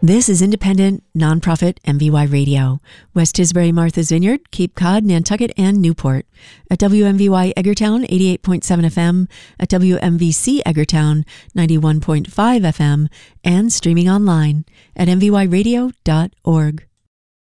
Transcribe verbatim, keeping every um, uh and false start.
This is independent, nonprofit M V Y Radio. West Tisbury, Martha's Vineyard, Cape Cod, Nantucket, and Newport. At W M V Y Edgartown, eighty-eight point seven F M, at W M V C Edgartown, ninety-one point five F M, and streaming online at m v y radio dot org.